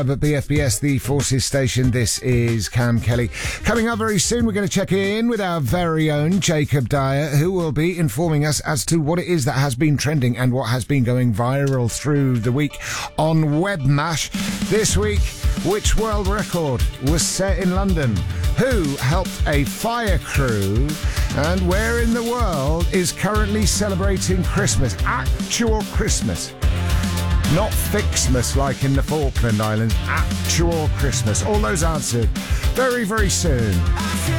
Live at BFBS, the Forces Station. This is Cam Kelly. Coming up very soon, we're going to check in with our very own Jacob Dyer, who will be informing us as to what it is that has been trending and what has been going viral through the week on Webmash. This week, which world record was set in London? Who helped a fire crew? And where in the world is currently celebrating Christmas? Actual Christmas. Not Fixmas like in the Falkland Islands. Actual Christmas. All those answered very, very soon.